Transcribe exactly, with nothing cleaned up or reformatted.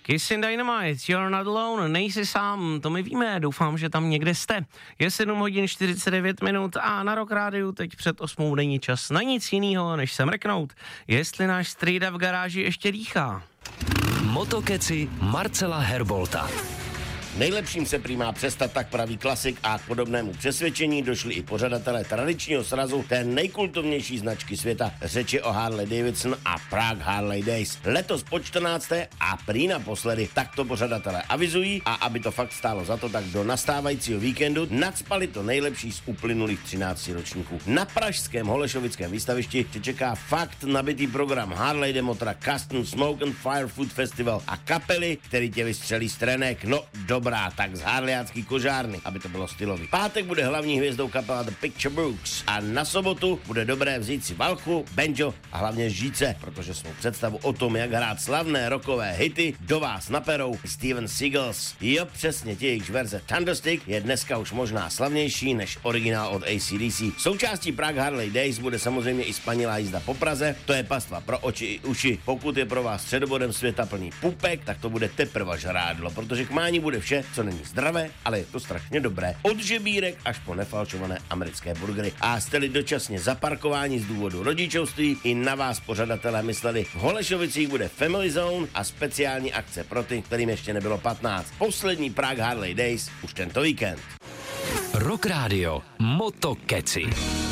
Kissing Dynamite, You're Not Alone, nejsi sám, to my víme, doufám, že tam někde jste. Je sedm hodin čtyřicet devět minut a na Rock Rádiu teď před osmou není čas na nic jinýho, než se mrknout, jestli náš strýda v garáži ještě dýchá. Motokeci Marcela Herbolta. Nejlepším se prý má přestat, tak praví klasik, a k podobnému přesvědčení došli i pořadatelé tradičního srazu té nejkultovnější značky světa, řeči o Harley Davidson a Prague Harley Days. Letos po čtrnácté a prý naposledy, tak to pořadatelé avizují, a aby to fakt stálo za to, tak do nastávajícího víkendu nacpali to nejlepší z uplynulých třinácti ročníků. Na pražském Holešovickém výstavišti tě čeká fakt nabitý program Harley Demotra, Custom Smoke and Fire Food Festival a kapely, který tě vystřelí z trenek. No dobrá, tak z harlejácký kožárny, aby to bylo stylový. Pátek bude hlavní hvězdou kapela The Picture Books a na sobotu bude dobré vzít si valchu, banjo a hlavně žíce, protože svou představu o tom, jak hrát slavné rockové hity, do vás naperou Steven Seagals. Jo, přesně, jejich verze Thunderstick je dneska už možná slavnější než originál od A C D C. Součástí Prague Harley Days bude samozřejmě i spanilá jízda po Praze, to je pastva pro oči i uši. Pokud je pro vás středobodem světa plný pupek, tak to bude teprve žrádlo, protože k mání bude vše, co není zdravé, ale je to strašně dobré. Od žebírek až po nefalšované americké burgery. A jste-li dočasně zaparkování z důvodu rodičovství, i na vás pořadatelé mysleli. V Holešovicích bude Family Zone a speciální akce pro ty, kterým ještě nebylo patnáct. Poslední Prague Harley Days už tento víkend. Rock Radio Motokeci.